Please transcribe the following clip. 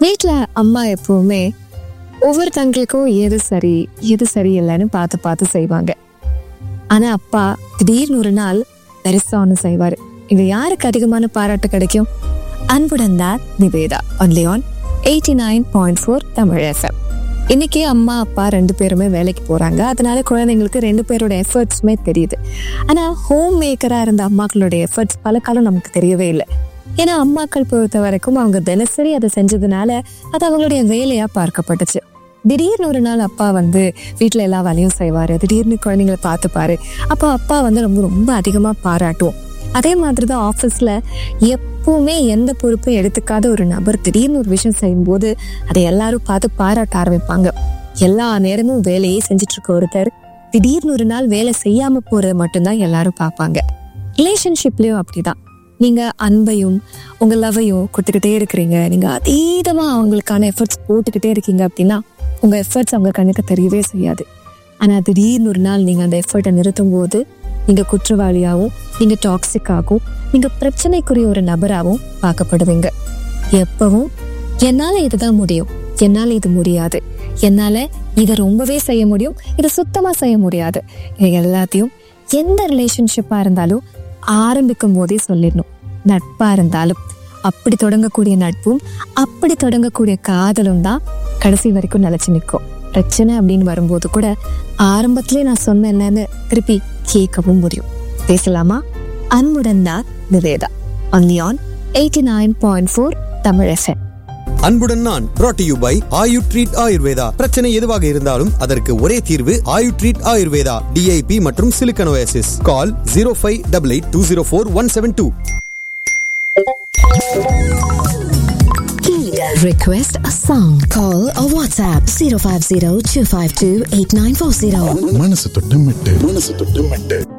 வீட்டுல அம்மா எப்பவுமே ஒவ்வொருத்தங்களுக்கும் எது சரி எது சரியில்லைன்னு பார்த்து பார்த்து செய்வாங்க. ஆனா அப்பா திடீர்னு ஒரு நாள் பெருசா ஒண்ணு செய்வாரு. இது யாருக்கு அதிகமான பாராட்டு கிடைக்கும்? அன்புடன் தான் Nivetha only on 89.4 Tamil FM. இன்னைக்கு அம்மா அப்பா 2 பேருமே வேலைக்கு போறாங்க. அதனால குழந்தைங்களுக்கு 2 பேரோட எஃபர்ட்ஸுமே தெரியுது. ஆனா ஹோம் மேக்கரா இருந்த அம்மாக்களுடைய எஃபர்ட்ஸ் பல காலம் நமக்கு தெரியவே இல்லை. ஏன்னா அம்மாக்கள் பொறுத்த வரைக்கும் அவங்க தினசரி அதை செஞ்சதுனால அது அவங்களுடைய வேலையா பார்க்கப்பட்டுச்சு. திடீர்னு ஒரு நாள் அப்பா வீட்டுல எல்லா வேலையும் செய்வாரு. திடீர்னு குழந்தைங்களை பார்த்துப்பாரு. அப்போ அப்பா ரொம்ப ரொம்ப அதிகமா பாராட்டுவோம். அதே மாதிரிதான் ஆஃபீஸ்ல எப்பவுமே எந்த பொறுப்பும் எடுத்துக்காத ஒரு நபர் திடீர்னு ஒரு விஷயம் செய்யும்போது அதை எல்லாரும் பார்த்து பாராட்ட ஆரம்பிப்பாங்க. எல்லா நேரமும் வேலையே செஞ்சுட்டு இருக்க ஒருத்தர் திடீர்னு ஒரு நாள் வேலை செய்யாம போறது மட்டும்தான் எல்லாரும் பார்ப்பாங்க. ரிலேஷன்ஷிப்லயும் அப்படிதான். நீங்க அன்பையும் உங்க லவ்வையும் கொடுத்துக்கிட்டே இருக்கிறீங்க, நீங்க அதீதமா அவங்களுக்கான எஃபர்ட்ஸ் போட்டுக்கிட்டே இருக்கீங்க அப்படின்னா உங்க எஃபர்ட்ஸ் அவங்க கண்ணுக்கு தெரியவே செய்யாது. ஆனா திடீர்னு ஒரு நாள் நீங்க அந்த எஃபர்ட்டை நிறுத்தும் போது நீங்க குற்றவாளியாகவும் நீங்க டாக்ஸிக்காகவும் நீங்க பிரச்சனைக்குரிய ஒரு நபராகவும் பார்க்கப்படுவீங்க. எப்பவும் என்னால இதுதான் முடியும், என்னால இது முடியாது, என்னால இதை ரொம்பவே செய்ய முடியும், இதை சுத்தமா செய்ய முடியாது, இது எல்லாத்தையும் எந்த ரிலேஷன்ஷிப்பா இருந்தாலும் ஆரம்பிக்கும் போதே சொல்லிடணும். நட்பா இருந்தாலும் அப்படி தொடங்கக்கூடிய நட்பும் அப்படி தொடங்கக்கூடிய காதலும் தான் கடைசி வரைக்கும் நிலைச்சு நிற்கும். பிரச்சனை அப்படின்னு வரும்போது கூட ஆரம்பத்திலே நான் சொன்ன என்னன்னு திருப்பி கேட்கவும் முடியும். பேசலாமா? அன்புடன் தான் Nivetha only on 89.4 Tamil FM. அன்புடன் நான் brought to you by Ayu treat Ayurveda. பிரச்சனை எதுவாக இருந்தாலும் அதற்கு ஒரே தீர்வு ஆயு ட்ரீட் ஆயுர்வேதா. DIP மற்றும் Silicon Oasis. Call 0588204172. Request a song. Call or WhatsApp 050-252-8940. மனசு தொட்டு மெட்டு